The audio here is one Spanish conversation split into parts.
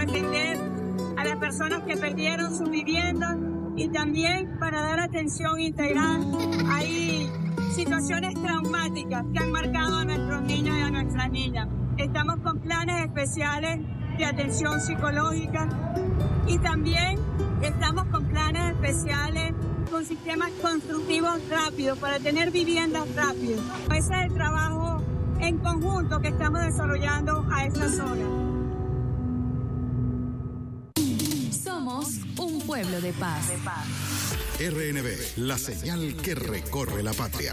atender a las personas que perdieron sus viviendas y también para dar atención integral. Hay situaciones traumáticas que han marcado a nuestros niños y a nuestras niñas. Estamos con planes especiales de atención psicológica y también estamos con planes especiales con sistemas constructivos rápidos para tener viviendas rápidas. Ese es el trabajo en conjunto que estamos desarrollando a esta zona. Somos un pueblo de paz. RNB, la señal que recorre la patria.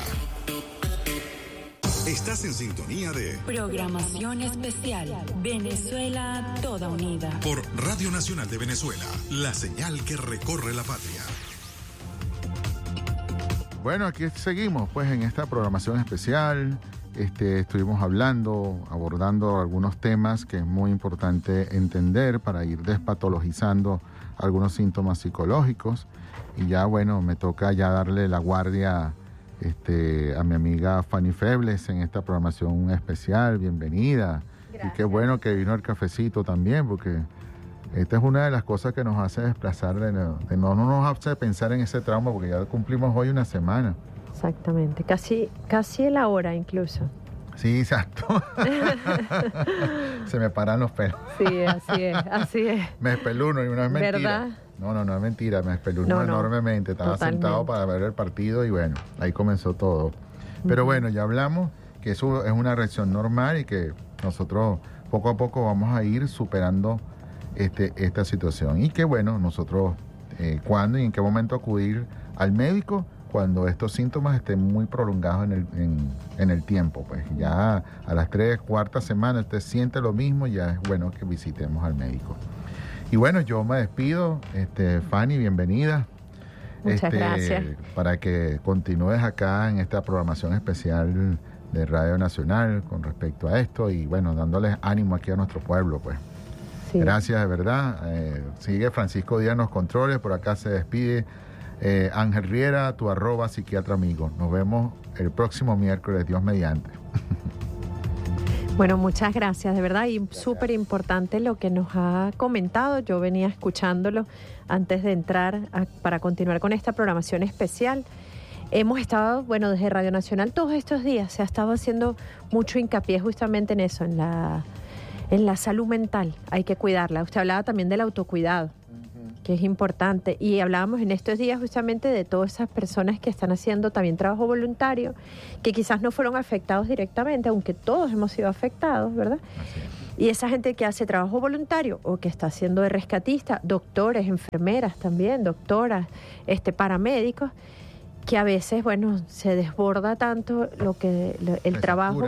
Estás en sintonía de Programación especial. Venezuela toda unida. Por Radio Nacional de Venezuela, la señal que recorre la patria. Bueno, aquí seguimos pues en esta programación especial. Estuvimos abordando algunos temas que es muy importante entender para ir despatologizando algunos síntomas psicológicos. Y ya, bueno, me toca ya darle la guardia a mi amiga Fanny Febles en esta programación especial. Bienvenida. Gracias. Y qué bueno que vino el cafecito también, porque esta es una de las cosas que nos hace desplazar, no nos hace pensar en ese trauma, porque ya cumplimos hoy una semana. Exactamente, casi la hora incluso. Sí, exacto. Se me paran los pelos. Sí, así es. Me espeluno y no es mentira. ¿Verdad? No es mentira, me espeluno enormemente. Estaba totalmente sentado para ver el partido y bueno, ahí comenzó todo. Pero bueno, ya hablamos que eso es una reacción normal y que nosotros poco a poco vamos a ir superando esta situación. Y que bueno, nosotros cuándo y en qué momento acudir al médico cuando estos síntomas estén muy prolongados en el tiempo. Pues ya a las 3, 4 semanas usted siente lo mismo, ya es bueno que visitemos al médico. Y bueno, yo me despido. Fanny, bienvenida. Muchas gracias. Para que continúes acá en esta programación especial de Radio Nacional con respecto a esto y bueno, dándoles ánimo aquí a nuestro pueblo, pues. Sí. Gracias, de verdad. Sigue Francisco Díaz en los controles, por acá se despide Ángel Riera, tu @psiquiatra amigo. Nos vemos el próximo miércoles, Dios mediante. Bueno, muchas gracias, de verdad, y súper importante lo que nos ha comentado. Yo venía escuchándolo antes de entrar para continuar con esta programación especial. Hemos estado, desde Radio Nacional todos estos días se ha estado haciendo mucho hincapié justamente en eso, en la salud mental. Hay que cuidarla. Usted hablaba también del autocuidado, que es importante, y hablábamos en estos días justamente de todas esas personas que están haciendo también trabajo voluntario, que quizás no fueron afectados directamente, aunque todos hemos sido afectados, ¿verdad? Y esa gente que hace trabajo voluntario o que está haciendo de rescatista, doctores, enfermeras también, doctoras, paramédicos, que a veces, se desborda tanto el trabajo,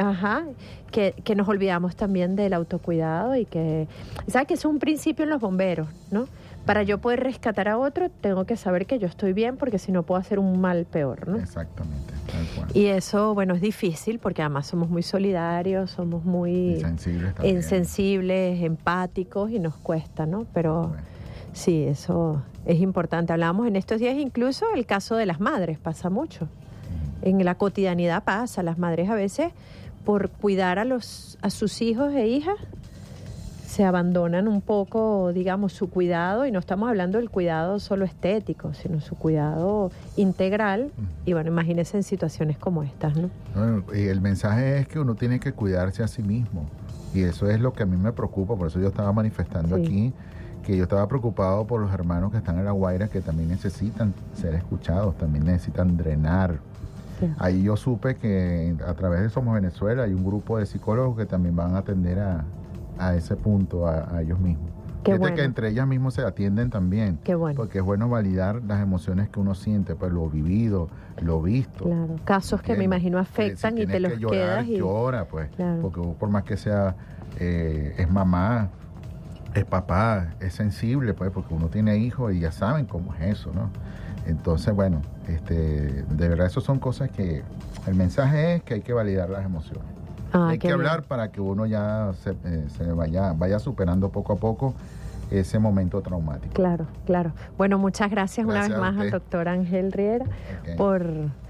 que nos olvidamos también del autocuidado y que, ¿sabes? Que es un principio en los bomberos, ¿no? Para yo poder rescatar a otro, tengo que saber que yo estoy bien, porque si no puedo hacer un mal peor, ¿no? Exactamente, tal cual. Y eso, es difícil, porque además somos muy solidarios, somos muy insensibles, empáticos, y nos cuesta, ¿no? Pero sí, eso es importante. Hablábamos en estos días incluso el caso de las madres, pasa mucho. En la cotidianidad pasa, las madres a veces, por cuidar a sus hijos e hijas, se abandonan un poco, digamos, su cuidado, y no estamos hablando del cuidado solo estético, sino su cuidado integral. Y imagínense en situaciones como estas, ¿no? Y el mensaje es que uno tiene que cuidarse a sí mismo, y eso es lo que a mí me preocupa. Por eso yo estaba manifestando aquí que yo estaba preocupado por los hermanos que están en La Guaira, que también necesitan ser escuchados, también necesitan drenar. Sí. Ahí yo supe que a través de Somos Venezuela hay un grupo de psicólogos que también van a atender a ese punto, a ellos mismos. Fíjate que entre ellas mismos se atienden también. Qué bueno. Porque es bueno validar las emociones que uno siente, pues lo vivido, lo visto. Claro, casos que me imagino afectan, y te los quedas y llora, pues. Claro. Porque por más que sea, es mamá, es papá, es sensible, pues, porque uno tiene hijos y ya saben cómo es eso, ¿no? Entonces, de verdad, eso son cosas que el mensaje es que hay que validar las emociones. Hay que hablar para que uno ya se vaya superando poco a poco ese momento traumático. Claro. Bueno, muchas gracias una vez más al doctor Ángel Riera por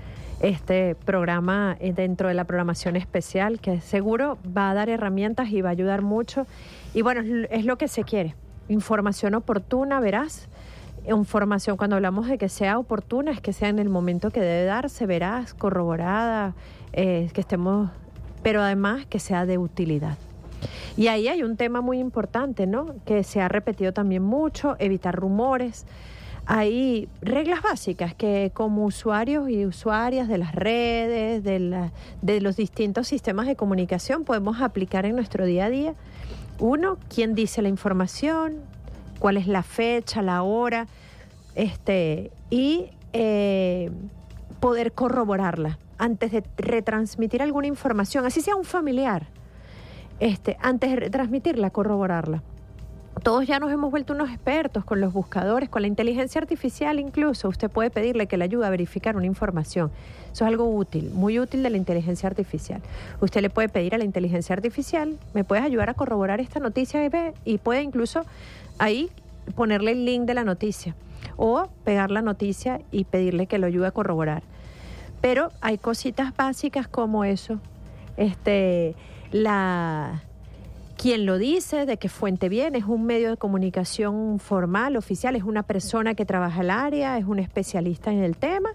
este programa dentro de la programación especial, que seguro va a dar herramientas y va a ayudar mucho. Y bueno, es lo que se quiere. Información oportuna, veraz. Información, cuando hablamos de que sea oportuna, es que sea en el momento que debe darse, veraz, corroborada, que estemos, pero además que sea de utilidad. Y ahí hay un tema muy importante, ¿no? Que se ha repetido también mucho: evitar rumores. Hay reglas básicas que como usuarios y usuarias de las redes, de los distintos sistemas de comunicación podemos aplicar en nuestro día a día. Uno, quién dice la información, cuál es la fecha, la hora, y poder corroborarla antes de retransmitir alguna información, así sea un familiar, antes de retransmitirla, corroborarla. Todos ya nos hemos vuelto unos expertos con los buscadores, con la inteligencia artificial incluso. Usted puede pedirle que le ayude a verificar una información. Eso es algo útil, muy útil de la inteligencia artificial. Usted le puede pedir a la inteligencia artificial: ¿me puedes ayudar a corroborar esta noticia? Y puede incluso ahí ponerle el link de la noticia o pegar la noticia y pedirle que lo ayude a corroborar. Pero hay cositas básicas como eso. Quién lo dice, de qué fuente viene, es un medio de comunicación formal, oficial, es una persona que trabaja el área, es un especialista en el tema,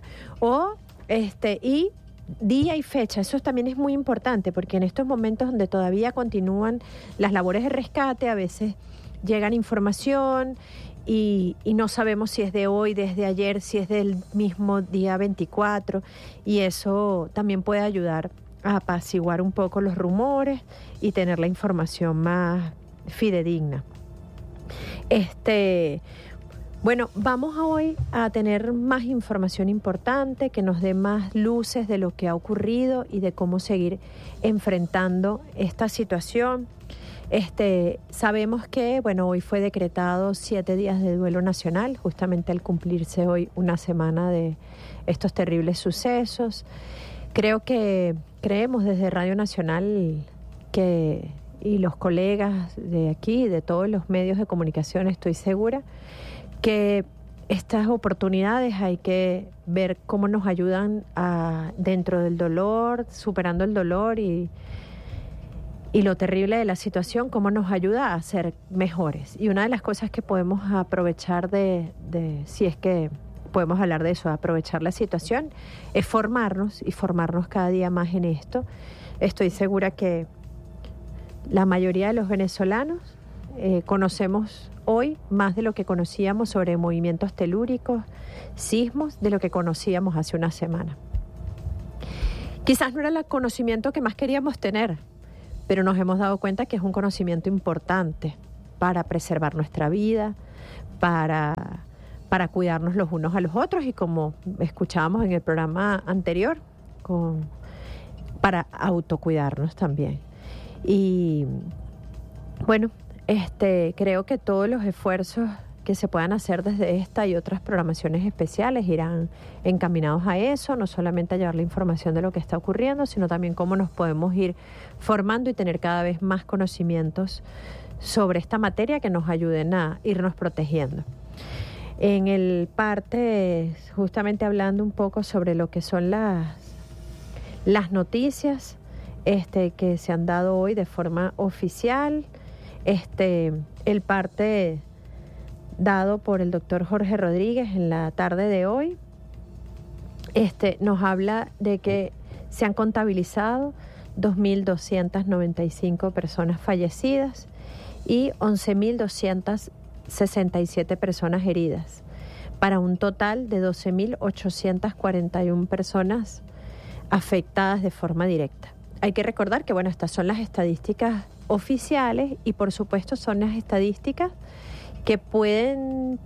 y día y fecha. Eso también es muy importante, porque en estos momentos donde todavía continúan las labores de rescate, a veces llegan información y no sabemos si es de hoy, desde ayer, si es del mismo día 24, y eso también puede ayudar a apaciguar un poco los rumores y tener la información más fidedigna. Bueno, vamos hoy a tener más información importante que nos dé más luces de lo que ha ocurrido y de cómo seguir enfrentando esta situación. Sabemos que, bueno, hoy fue decretado 7 días de duelo nacional, justamente al cumplirse hoy una semana de estos terribles sucesos. Creemos desde Radio Nacional y los colegas de aquí, de todos los medios de comunicación, estoy segura, que estas oportunidades hay que ver cómo nos ayudan dentro del dolor, superando el dolor y lo terrible de la situación, cómo nos ayuda a ser mejores. Y una de las cosas que podemos aprovechar si es que podemos hablar de eso, aprovechar la situación, es formarnos y formarnos cada día más en esto. Estoy segura que la mayoría de los venezolanos conocemos hoy más de lo que conocíamos sobre movimientos telúricos, sismos, de lo que conocíamos hace una semana. Quizás no era el conocimiento que más queríamos tener, pero nos hemos dado cuenta que es un conocimiento importante para preservar nuestra vida, para cuidarnos los unos a los otros y, como escuchábamos en el programa anterior, para autocuidarnos también. Y bueno, creo que todos los esfuerzos que se puedan hacer desde esta y otras programaciones especiales irán encaminados a eso, no solamente a llevar la información de lo que está ocurriendo, sino también cómo nos podemos ir formando y tener cada vez más conocimientos sobre esta materia que nos ayuden a irnos protegiendo. En el parte, justamente hablando un poco sobre lo que son las noticias que se han dado hoy de forma oficial, el parte dado por el doctor Jorge Rodríguez en la tarde de hoy, nos habla de que se han contabilizado 2.295 personas fallecidas y 11.267 personas heridas, para un total de 12.841 personas afectadas de forma directa. Hay que recordar que, bueno, estas son las estadísticas oficiales y, por supuesto, son las estadísticas que pueden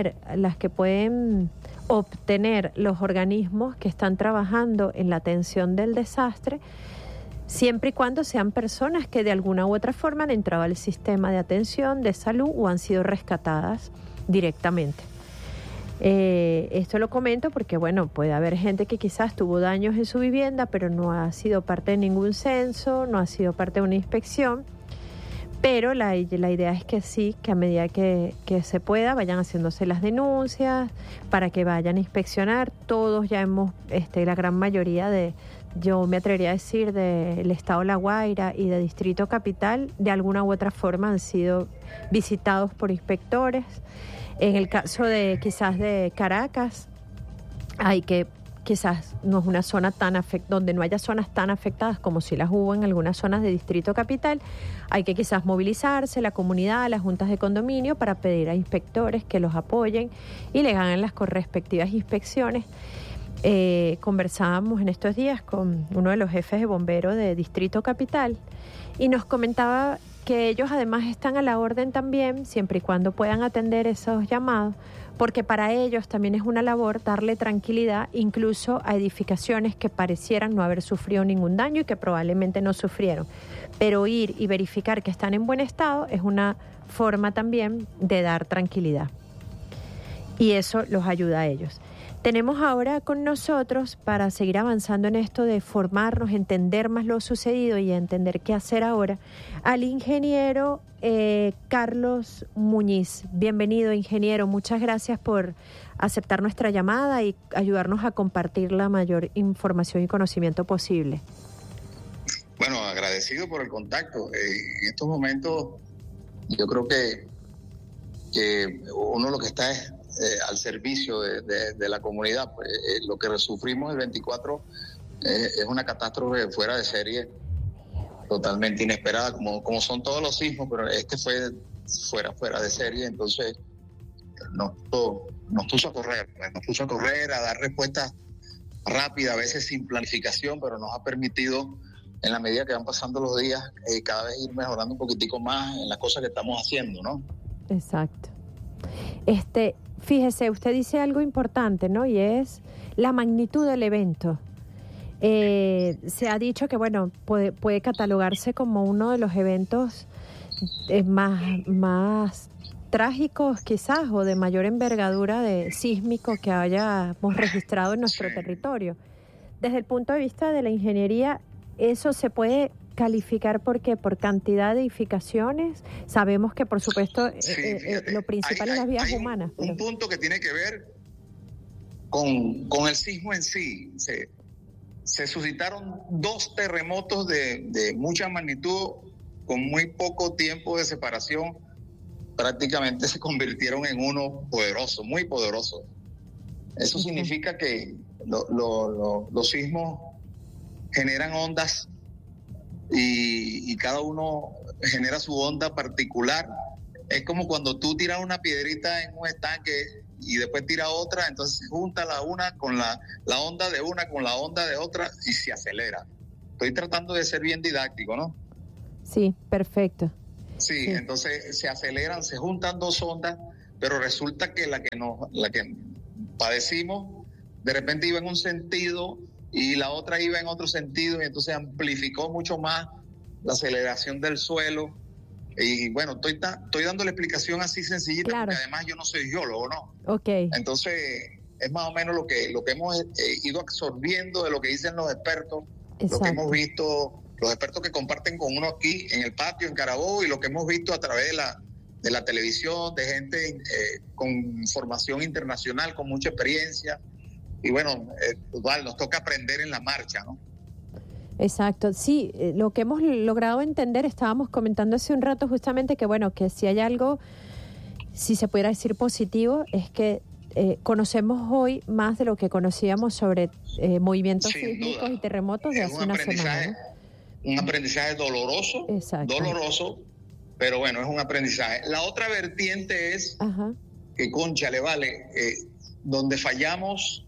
obtener los organismos que están trabajando en la atención del desastre, siempre y cuando sean personas que de alguna u otra forma han entrado al sistema de atención de salud o han sido rescatadas directamente. Esto lo comento porque, bueno, puede haber gente que quizás tuvo daños en su vivienda, pero no ha sido parte de ningún censo, no ha sido parte de una inspección, Pero la idea es que sí, que a medida que se pueda vayan haciéndose las denuncias para que vayan a inspeccionar. Todos ya hemos, la gran mayoría yo me atrevería a decir, del Estado La Guaira y de Distrito Capital, de alguna u otra forma han sido visitados por inspectores. En el caso de quizás de Caracas, quizás no es una zona donde no haya zonas tan afectadas como si las hubo en algunas zonas de Distrito Capital. Hay que quizás movilizarse, la comunidad, las juntas de condominio, para pedir a inspectores que los apoyen y le hagan las respectivas inspecciones. Conversábamos en estos días con uno de los jefes de bomberos de Distrito Capital y nos comentaba que ellos además están a la orden también, siempre y cuando puedan atender esos llamados, porque para ellos también es una labor darle tranquilidad incluso a edificaciones que parecieran no haber sufrido ningún daño y que probablemente no sufrieron. Pero ir y verificar que están en buen estado es una forma también de dar tranquilidad. Y eso los ayuda a ellos. Tenemos ahora con nosotros, para seguir avanzando en esto de formarnos, entender más lo sucedido y entender qué hacer ahora, al ingeniero Carlos Muñiz. Bienvenido, ingeniero. Muchas gracias por aceptar nuestra llamada y ayudarnos a compartir la mayor información y conocimiento posible. Bueno, agradecido por el contacto. En estos momentos yo creo que uno lo que está es al servicio de la comunidad. Pues, lo que sufrimos el 24 es una catástrofe fuera de serie, totalmente inesperada, como son todos los sismos, pero este fue fuera de serie. Entonces nos puso a correr, a dar respuestas rápidas, a veces sin planificación, pero nos ha permitido, en la medida que van pasando los días, cada vez ir mejorando un poquitico más en las cosas que estamos haciendo, ¿no? Exacto. Fíjese, usted dice algo importante, ¿no? Y es la magnitud del evento. Se ha dicho que, bueno, puede catalogarse como uno de los eventos más trágicos quizás, o de mayor envergadura de sísmico que hayamos registrado en nuestro territorio. Desde el punto de vista de la ingeniería, ¿eso se puede calificar por qué? ¿Por cantidad de edificaciones? Sabemos que, por supuesto, lo principal es las vidas humanas. Pero un punto que tiene que ver con el sismo en sí. Se suscitaron 2 terremotos de mucha magnitud con muy poco tiempo de separación. Prácticamente se convirtieron en uno poderoso, muy poderoso. Eso significa que los sismos generan ondas y cada uno genera su onda particular. Es como cuando tú tiras una piedrita en un estanque y después tiras otra, entonces se junta la una con la onda de una con la onda de otra y se acelera. Estoy tratando de ser bien didáctico, ¿no? Sí, perfecto. Sí, entonces se aceleran, se juntan 2 ondas, pero resulta que la que padecimos de repente iba en un sentido y la otra iba en otro sentido, y entonces amplificó mucho más la aceleración del suelo. Y bueno, estoy dando la explicación así sencillita, claro, porque además yo no soy geólogo, ¿no? Okay. Entonces es más o menos lo que hemos ido absorbiendo de lo que dicen los expertos. Exacto. Lo que hemos visto, los expertos que comparten con uno aquí en el patio, en Carabobo, y lo que hemos visto a través de la televisión, de gente con formación internacional, con mucha experiencia. Y bueno, igual nos toca aprender en la marcha, ¿no? Exacto, sí, lo que hemos logrado entender, estábamos comentando hace un rato justamente que, bueno, que si hay algo, si se pudiera decir positivo, es que conocemos hoy más de lo que conocíamos sobre movimientos sísmicos y terremotos de hace una semana, ¿no? Un aprendizaje doloroso, pero bueno, es un aprendizaje. La otra vertiente es que, cónchale, vale, donde fallamos,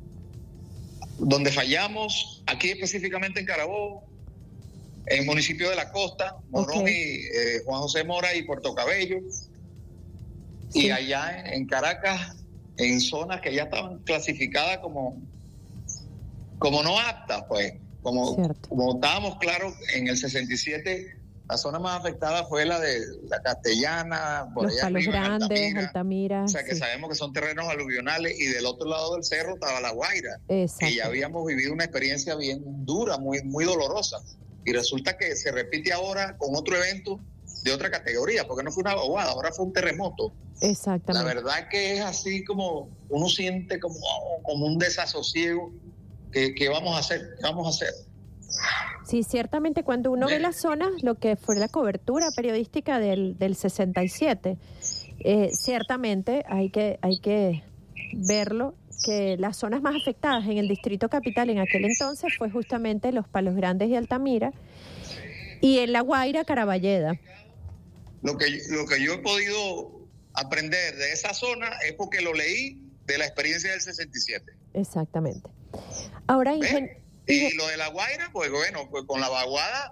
aquí específicamente en Carabobo, en el municipio de La Costa, Morón y Juan José Mora y Puerto Cabello, y allá en Caracas, en zonas que ya estaban clasificadas como no aptas, pues, como estábamos claros, en el 67, la zona más afectada fue la de la Castellana, por Los allá Palos arriba, Grandes, Altamira. O sea, que sabemos que son terrenos aluvionales, y del otro lado del cerro estaba La Guaira. Exacto. Y ya habíamos vivido una experiencia bien dura, muy, muy dolorosa. Y resulta que se repite ahora con otro evento de otra categoría, porque no fue una vaguada, ahora fue un terremoto. Exactamente. La verdad que es así como uno siente como un desasosiego. ¿Qué vamos a hacer? ¿Qué vamos a hacer? Sí, ciertamente cuando uno ve las zonas, lo que fue la cobertura periodística del 67, ciertamente hay que verlo, que las zonas más afectadas en el Distrito Capital en aquel entonces fue justamente Los Palos Grandes y Altamira, y en La Guaira, Caraballeda. Lo que yo he podido aprender de esa zona es porque lo leí de la experiencia del 67. Exactamente. Ahora, y lo de La Guaira, pues bueno, pues con la vaguada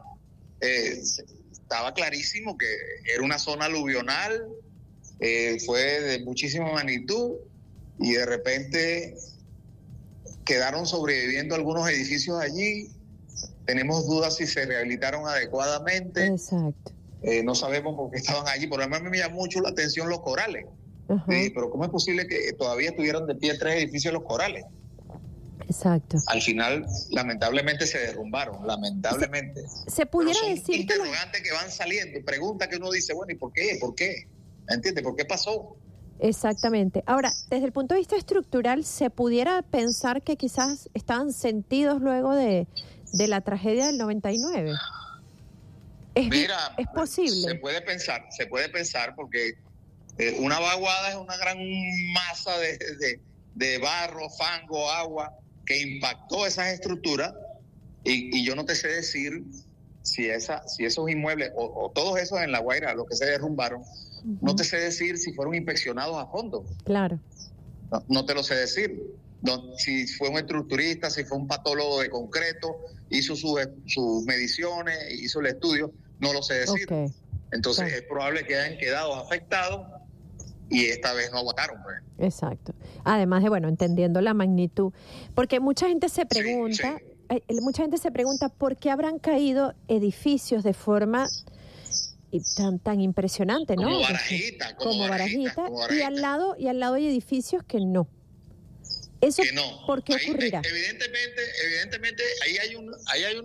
estaba clarísimo que era una zona aluvional, fue de muchísima magnitud, y de repente quedaron sobreviviendo algunos edificios allí. Tenemos dudas si se rehabilitaron adecuadamente. Exacto. No sabemos por qué estaban allí. Por lo menos me llamó mucho la atención los corales. Sí, pero ¿cómo es posible que todavía estuvieran de pie 3 edificios Los Corales? Exacto. Al final, lamentablemente, se derrumbaron. Lamentablemente. Se pudiera son decir interrogantes que van saliendo, preguntas que uno dice, bueno, ¿y por qué? ¿Por qué? ¿Entiendes? ¿Por qué pasó? Exactamente. Ahora, desde el punto de vista estructural, ¿se pudiera pensar que quizás estaban sentidos luego de la tragedia del 99? Mira, es posible. Se puede pensar porque una vaguada es una gran masa de barro, fango, agua que impactó esas estructuras, y yo no te sé decir si esos inmuebles o todos esos en La Guaira, los que se derrumbaron, no te sé decir si fueron inspeccionados a fondo. Claro. No te lo sé decir. Si fue un estructurista, si fue un patólogo de concreto, hizo sus mediciones, hizo el estudio, no lo sé decir. Okay. Entonces es probable que hayan quedado afectados y esta vez no aguantaron. Pues. Exacto. Además de, entendiendo la magnitud, porque mucha gente se pregunta, ¿por qué habrán caído edificios de forma tan impresionante, ¿no? Como Barajita, y al lado hay edificios que no. Eso, que no. ¿Por qué ocurrirá? Evidentemente ahí hay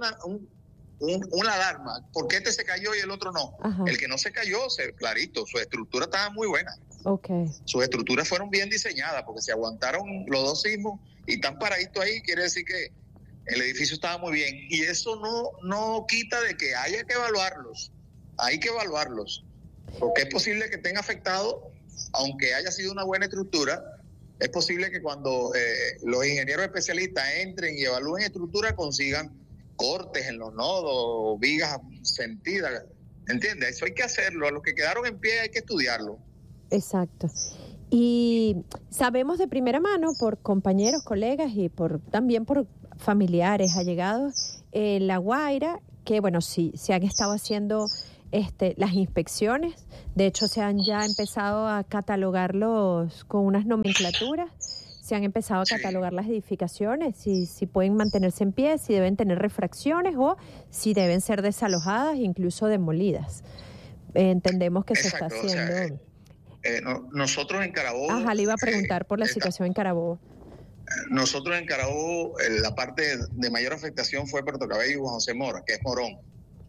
una alarma. ¿Por qué este se cayó y el otro no? Ajá. El que no se cayó, clarito, su estructura estaba muy buena. Okay. Sus estructuras fueron bien diseñadas, porque se aguantaron los dos sismos y están paraditos ahí, quiere decir que el edificio estaba muy bien. Y eso no quita de que haya que evaluarlos. Hay que evaluarlos, porque es posible que estén afectados, aunque haya sido una buena estructura. Es posible que cuando los ingenieros especialistas entren y evalúen estructura, consigan cortes en los nodos, vigas sentidas. ¿Entiendes? Eso hay que hacerlo. A los que quedaron en pie hay que estudiarlo. Exacto. Y sabemos de primera mano por compañeros, colegas y también por familiares allegados La Guaira, que sí, se han estado haciendo las inspecciones. De hecho, se han ya empezado a catalogarlos con unas nomenclaturas. Se han empezado a catalogar las edificaciones, si pueden mantenerse en pie, si deben tener refracciones o si deben ser desalojadas, incluso demolidas. Entendemos que se está haciendo. Nosotros en Carabobo... le iba a preguntar por la situación en Carabobo. Nosotros en Carabobo, la parte de mayor afectación fue Puerto Cabello y Juan José Mora, que es Morón.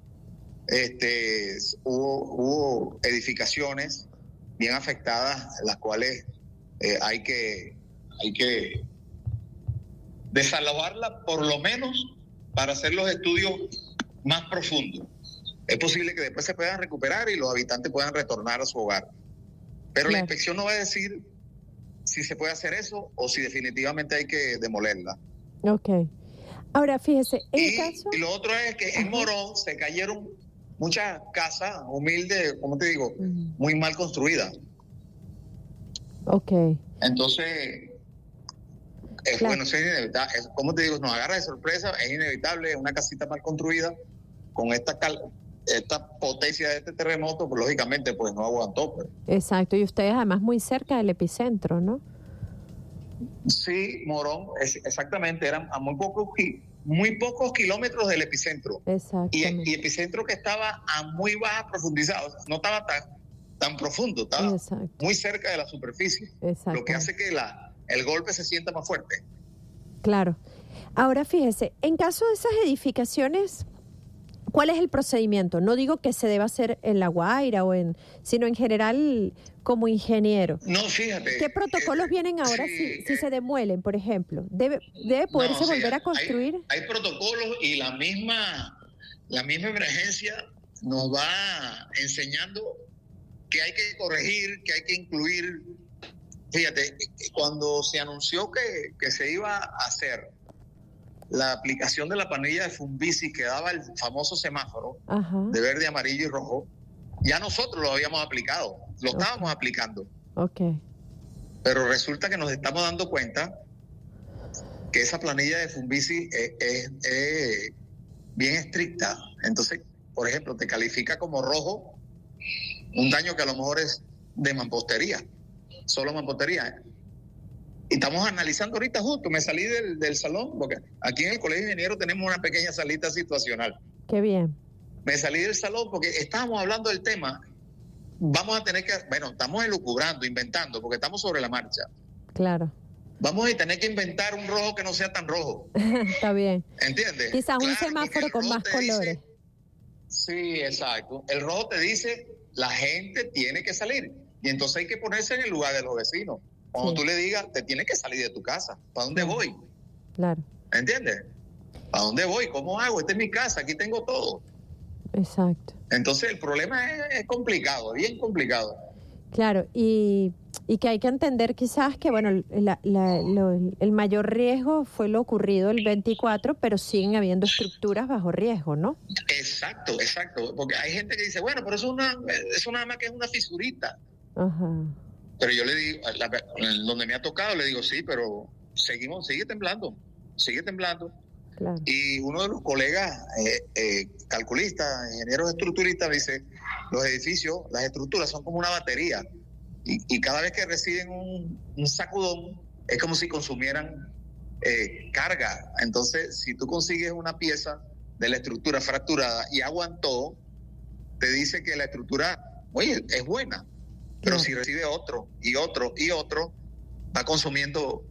Hubo edificaciones bien afectadas, las cuales hay que desalojarlas, por lo menos para hacer los estudios más profundos. Es posible que después se puedan recuperar y los habitantes puedan retornar a su hogar. Pero la inspección no va a decir si se puede hacer eso o si definitivamente hay que demolerla. Ok. Ahora, fíjese, y lo otro es que en Morón se cayeron muchas casas humildes, como te digo, muy mal construidas. Ok. Entonces, es inevitable. Como te digo, nos agarra de sorpresa, es inevitable, una casita mal construida, con esta potencia de este terremoto, pues lógicamente pues no aguantó. Pues. Exacto, y ustedes además muy cerca del epicentro, ¿no? Sí, Morón, exactamente, eran a muy pocos kilómetros del epicentro. Exactamente. Y epicentro que estaba a muy baja profundidad, o sea, no estaba tan profundo, estaba muy cerca de la superficie, lo que hace que el golpe se sienta más fuerte. Claro. Ahora fíjese, en caso de esas edificaciones ¿Cuál es el procedimiento? No digo que se deba hacer en La Guaira sino en general como ingeniero. No, fíjate. ¿Qué protocolos vienen ahora si se demuelen, por ejemplo? ¿Debe poderse volver a construir? Hay protocolos y la misma emergencia nos va enseñando que hay que corregir, que hay que incluir. Fíjate, cuando se anunció que se iba a hacer la aplicación de la planilla de Funvici, que daba el famoso semáforo de verde, amarillo y rojo, ya nosotros lo habíamos aplicado, lo estábamos aplicando. Pero resulta que nos estamos dando cuenta que esa planilla de Funvici es bien estricta. Entonces, por ejemplo, te califica como rojo un daño que a lo mejor es de mampostería, solo mampostería. Y estamos analizando ahorita justo, me salí del salón, porque aquí en el Colegio de Ingenieros tenemos una pequeña salita situacional. Qué bien. Me salí del salón porque estábamos hablando del tema. Vamos a tener que, estamos elucubrando, inventando, porque estamos sobre la marcha. Claro. Vamos a tener que inventar un rojo que no sea tan rojo. Está bien. ¿Entiendes? Quizás un semáforo con más colores. Sí, exacto. El rojo te dice, la gente tiene que salir. Y entonces hay que ponerse en el lugar de los vecinos. Cuando tú le digas, te tienes que salir de tu casa. ¿Para dónde voy? Claro. ¿Entiendes? ¿Para dónde voy? ¿Cómo hago? Esta es mi casa, aquí tengo todo. Exacto. Entonces el problema es complicado, bien complicado. Claro, y que hay que entender quizás que, el mayor riesgo fue lo ocurrido el 24, pero siguen habiendo estructuras bajo riesgo, ¿no? Exacto. Porque hay gente que dice, bueno, pero eso nada más que es una fisurita. Pero yo le digo, donde me ha tocado, le digo, sí, pero sigue temblando. Claro. Y uno de los colegas calculistas, ingenieros estructuristas, dice, los edificios, las estructuras son como una batería. Y cada vez que reciben un sacudón, es como si consumieran carga. Entonces, si tú consigues una pieza de la estructura fracturada y aguantó, te dice que la estructura, oye, es buena. Pero si recibe otro y otro y otro, va consumiendo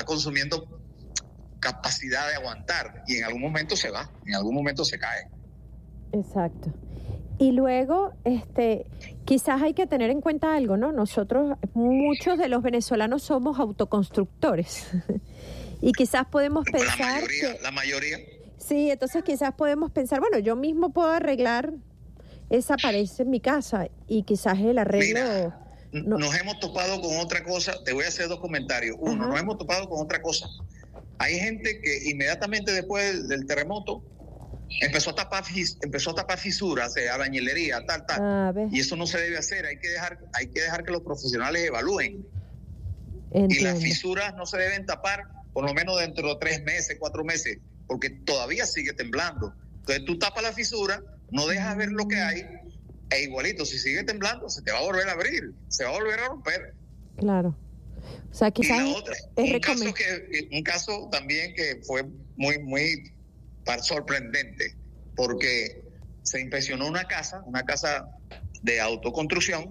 capacidad de aguantar y en algún momento se va, en algún momento se cae. Exacto. Y luego, quizás hay que tener en cuenta algo, ¿no? Nosotros, muchos de los venezolanos somos autoconstructores y quizás podemos pensar la mayoría. Sí, entonces quizás podemos pensar, bueno, yo mismo puedo arreglar esa pared en mi casa y quizás el arreglo... Mira, nos hemos topado con otra cosa. Te voy a hacer dos comentarios. Uno, nos hemos topado con otra cosa. Hay gente que inmediatamente después del terremoto empezó a tapar fisuras, albañilería, tal. Y eso no se debe hacer. Hay que dejar que los profesionales evalúen. Entiendo. Y las fisuras no se deben tapar por lo menos dentro de 3 meses, 4 meses, porque todavía sigue temblando. Entonces tú tapas la fisura, no dejas ver lo que hay, e igualito, si sigue temblando, se te va a volver a abrir, se va a volver a romper. Claro. O sea, quizás y la otra, un caso también que fue muy sorprendente, porque se inspeccionó una casa de autoconstrucción.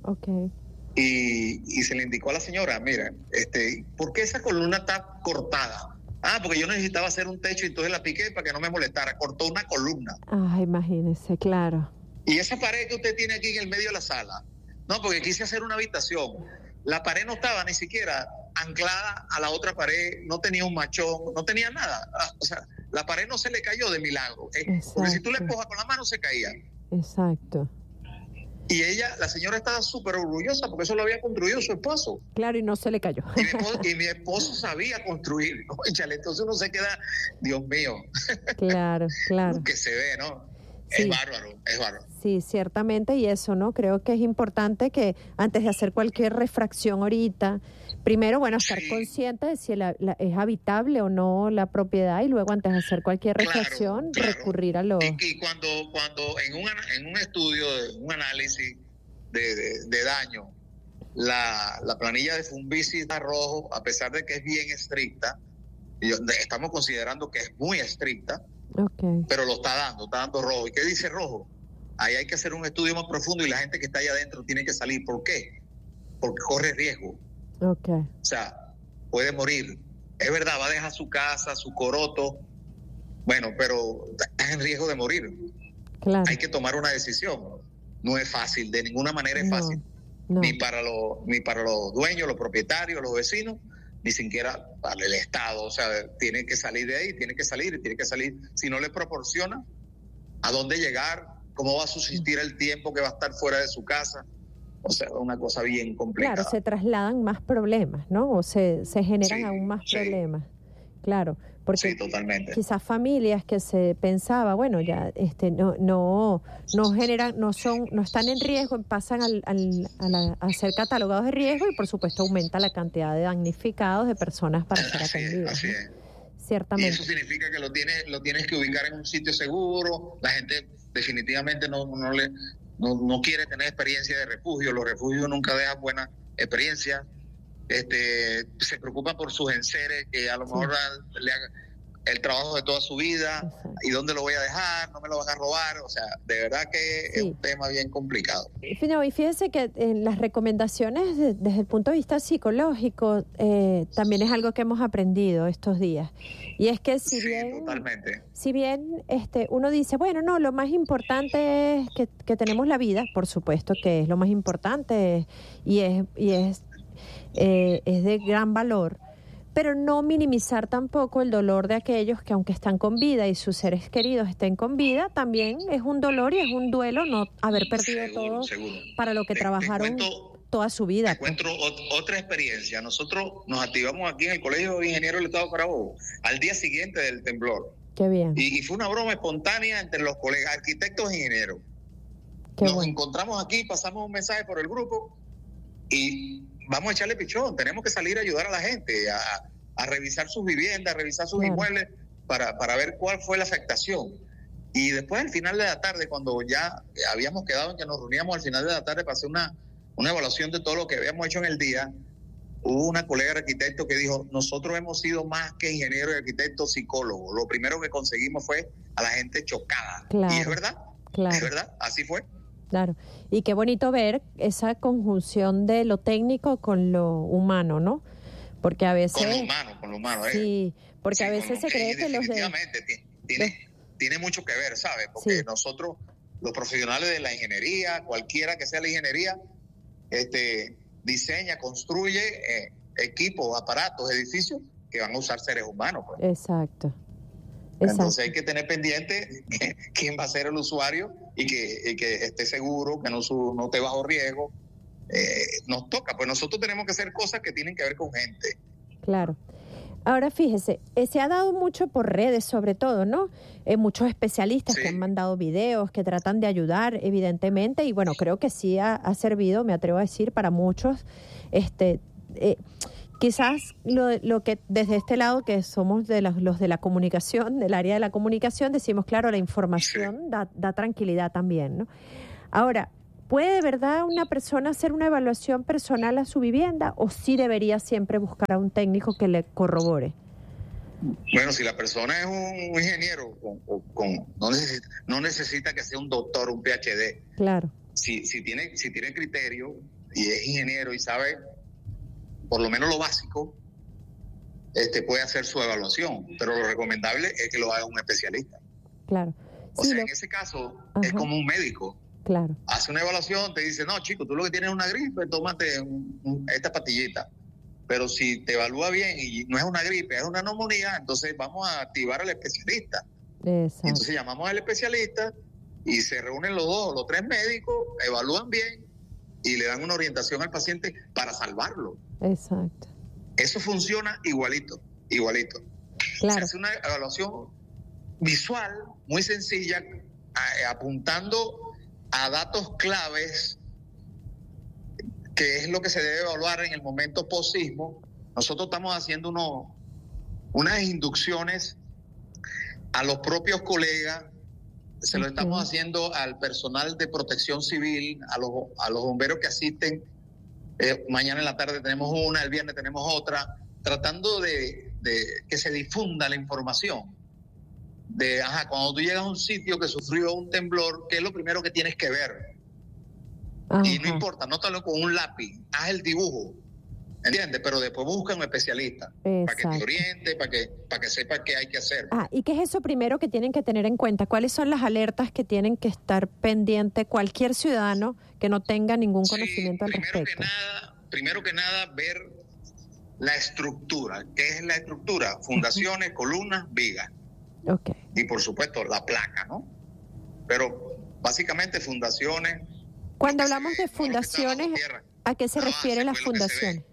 Y se le indicó a la señora, mira, ¿por qué esa columna está cortada? Porque yo necesitaba hacer un techo y entonces la piqué para que no me molestara. Cortó una columna. Imagínese, claro. Y esa pared que usted tiene aquí en el medio de la sala, no, porque quise hacer una habitación. La pared no estaba ni siquiera anclada a la otra pared, no tenía un machón, no tenía nada. O sea, la pared no se le cayó de milagro. Porque si tú le empujas con la mano se caía. Exacto. Y la señora estaba súper orgullosa porque eso lo había construido su esposo. Claro, y no se le cayó. Y mi esposo sabía construir. Óchale, entonces uno se queda, Dios mío. Claro. Que se ve, ¿no? Sí. Es bárbaro. Sí, ciertamente, y eso, ¿no? Creo que es importante que antes de hacer cualquier refracción ahorita, primero, estar consciente de si es habitable o no la propiedad y luego antes de hacer cualquier refracción, recurrir a lo... Y cuando en un estudio, un análisis de daño, la planilla de Funvici está rojo, a pesar de que es bien estricta, estamos considerando que es muy estricta, pero lo está dando rojo. ¿Y qué dice rojo? Ahí hay que hacer un estudio más profundo y la gente que está allá adentro tiene que salir. ¿Por qué? Porque corre riesgo. O sea, puede morir. Es verdad, va a dejar su casa, su coroto, pero está en riesgo de morir. Claro. Hay que tomar una decisión. No es fácil, de ninguna manera es fácil. No. Ni para los dueños, los propietarios, los vecinos, ni siquiera para el Estado. O sea, tiene que salir de ahí, tiene que salir. Si no le proporciona a dónde llegar, cómo va a subsistir el tiempo que va a estar fuera de su casa. O sea, una cosa bien complicada. Claro, se trasladan más problemas, ¿no? O se generan aún más problemas. Claro, porque sí, totalmente. Quizás familias que se pensaba, bueno, ya no generan, no están en riesgo, pasan a ser catalogados de riesgo y por supuesto aumenta la cantidad de damnificados de personas para ser atendidas. Así es. Ciertamente. Y eso significa que lo tienes que ubicar en un sitio seguro. La gente definitivamente no quiere tener experiencia de refugio. Los refugios nunca dejan buena experiencia. Se preocupan por sus enseres que a lo mejor le hagan el trabajo de toda su vida. Exacto. ¿Y dónde lo voy a dejar? ¿No me lo van a robar? O sea, de verdad que es un tema bien complicado. Y fíjese que en las recomendaciones desde el punto de vista psicológico también es algo que hemos aprendido estos días. Y es que si bien uno dice, bueno, no, lo más importante es que tenemos la vida, por supuesto que es lo más importante y es de gran valor, pero no minimizar tampoco el dolor de aquellos que aunque están con vida y sus seres queridos estén con vida, también es un dolor y es un duelo no haber perdido todo para lo que trabajaron toda su vida. Te cuento otra experiencia. Nosotros nos activamos aquí en el Colegio de Ingenieros del Estado de Carabobo al día siguiente del temblor. Qué bien. Y fue una broma espontánea entre los colegas, arquitectos e ingenieros. Nos encontramos aquí, pasamos un mensaje por el grupo y vamos a echarle pichón, tenemos que salir a ayudar a la gente, a revisar sus viviendas, a revisar sus inmuebles para ver cuál fue la afectación. Y después al final de la tarde, cuando ya habíamos quedado en que nos reuníamos al final de la tarde para hacer una evaluación de todo lo que habíamos hecho en el día, hubo una colega de arquitecto que dijo, nosotros hemos sido más que ingenieros y arquitectos, psicólogos. Lo primero que conseguimos fue a la gente chocada. Claro, y es verdad, es verdad, así fue. Claro, y qué bonito ver esa conjunción de lo técnico con lo humano, ¿no? Porque a veces... Con lo humano. Sí, porque a veces se cree que los de... Definitivamente, tiene mucho que ver, ¿sabes? Porque nosotros, los profesionales de la ingeniería, cualquiera que sea la ingeniería, diseña, construye equipos, aparatos, edificios que van a usar seres humanos. Pues. Exacto. Entonces hay que tener pendiente quién va a ser el usuario y que esté seguro, que no esté bajo riesgo. Nos toca, pues nosotros tenemos que hacer cosas que tienen que ver con gente. Claro. Ahora fíjese, se ha dado mucho por redes sobre todo, ¿no? Muchos especialistas que han mandado videos, que tratan de ayudar, evidentemente, y bueno, creo que sí ha servido, me atrevo a decir, para muchos. Quizás lo que desde este lado, que somos los de la comunicación, del área de la comunicación, decimos, claro, la información da tranquilidad también, ¿no? Ahora, ¿puede de verdad una persona hacer una evaluación personal a su vivienda o sí debería siempre buscar a un técnico que le corrobore? Bueno, si la persona es un ingeniero, no necesita que sea un doctor, un PhD. Claro. Si tiene criterio y es ingeniero y sabe por lo menos lo básico, puede hacer su evaluación, pero lo recomendable es que lo haga un especialista. Claro. O sea, en ese caso, es como un médico. Claro. Hace una evaluación, te dice, no, chico, tú lo que tienes es una gripe, tómate esta pastillita. Pero si te evalúa bien y no es una gripe, es una neumonía, entonces vamos a activar al especialista. Exacto. Entonces llamamos al especialista y se reúnen los 2 o los 3 médicos, evalúan bien y le dan una orientación al paciente para salvarlo. Exacto. Eso funciona igualito. Claro. Se hace una evaluación visual muy sencilla, apuntando a datos claves, que es lo que se debe evaluar en el momento post-sismo. Nosotros estamos haciendo unas inducciones a los propios colegas, se lo estamos haciendo al personal de protección civil, a los bomberos que asisten. Mañana en la tarde tenemos una, el viernes tenemos otra, tratando de que se difunda la información. Cuando tú llegas a un sitio que sufrió un temblor, ¿qué es lo primero que tienes que ver? Y no importa, nótalo con un lápiz, haz el dibujo. ¿entiendes? Pero después busca un especialista para que te oriente, para que sepa qué hay que hacer. ¿Y qué es eso primero que tienen que tener en cuenta? ¿Cuáles son las alertas que tienen que estar pendiente cualquier ciudadano que no tenga ningún conocimiento al respecto? Primero que nada, ver la estructura. ¿Qué es la estructura? Fundaciones, columnas, vigas. Okay. Y por supuesto la placa, ¿no? Pero básicamente fundaciones. Cuando hablamos de fundaciones, ¿a qué se refiere las fundaciones?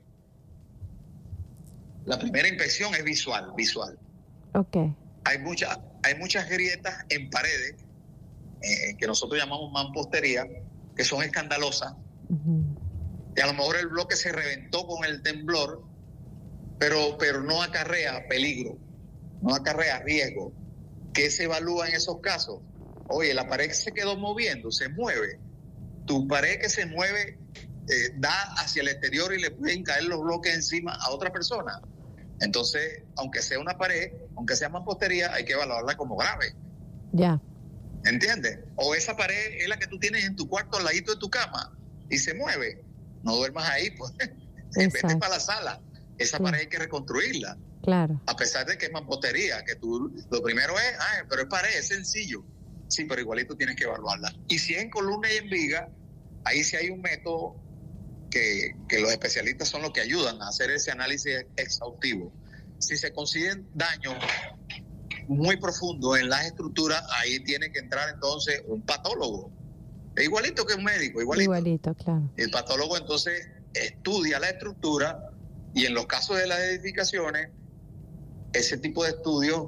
La primera inspección es visual. Okay. Hay muchas grietas en paredes que nosotros llamamos mampostería, que son escandalosas. Y a lo mejor el bloque se reventó con el temblor, pero no acarrea peligro, no acarrea riesgo. ¿Qué se evalúa en esos casos? Oye, la pared se quedó moviendo, se mueve. Tu pared que se mueve da hacia el exterior y le pueden caer los bloques encima a otra persona. Entonces, aunque sea una pared, aunque sea mampostería, hay que evaluarla como grave. Ya. ¿Entiendes? O esa pared es la que tú tienes en tu cuarto al ladito de tu cama y se mueve. No duermas ahí, pues. Vete para la sala. Esa pared hay que reconstruirla. Claro. A pesar de que es mampostería, que tú lo primero es, pero es pared, es sencillo. Sí, pero igualito tienes que evaluarla. Y si es en columna y en viga, ahí sí hay un método que los especialistas son los que ayudan a hacer ese análisis exhaustivo. Si se consiguen daños muy profundos en las estructuras, ahí tiene que entrar entonces un patólogo. Es igualito que un médico, igualito, claro. El patólogo entonces estudia la estructura y en los casos de las edificaciones, ese tipo de estudios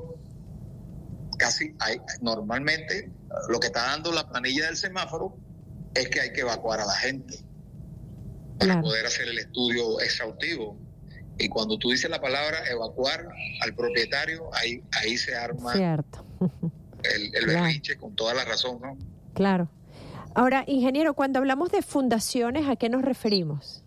normalmente lo que está dando la planilla del semáforo es que hay que evacuar a la gente para poder hacer el estudio exhaustivo. Y cuando tú dices la palabra evacuar al propietario, ahí se arma el berrinche con toda la razón, ¿no? Claro. Ahora, ingeniero, cuando hablamos de fundaciones, ¿a qué nos referimos?